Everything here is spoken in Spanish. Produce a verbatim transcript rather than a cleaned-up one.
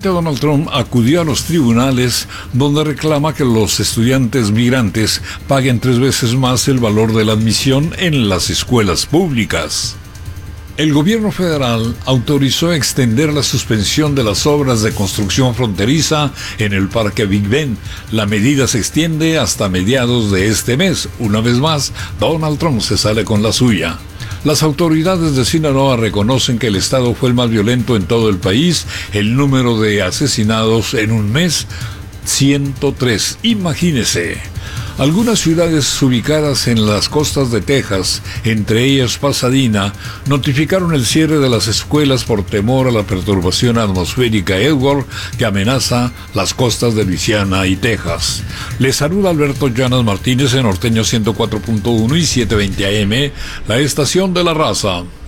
presidente Donald Trump acudió a los tribunales donde reclama que los estudiantes migrantes paguen tres veces más el valor de la admisión en las escuelas públicas. El gobierno federal autorizó extender la suspensión de las obras de construcción fronteriza en el Parque Big Ben. La medida se extiende hasta mediados de este mes. Una vez más, Donald Trump se sale con la suya. Las autoridades de Sinaloa reconocen que el estado fue el más violento en todo el país. El número de asesinados en un mes, ciento tres. Imagínese. Algunas ciudades ubicadas en las costas de Texas, entre ellas Pasadena, notificaron el cierre de las escuelas por temor a la perturbación atmosférica Edward que amenaza las costas de Luisiana y Texas. Les saluda Alberto Llanas Martínez en Norteño ciento cuatro punto uno y setecientos veinte A M, la estación de la raza.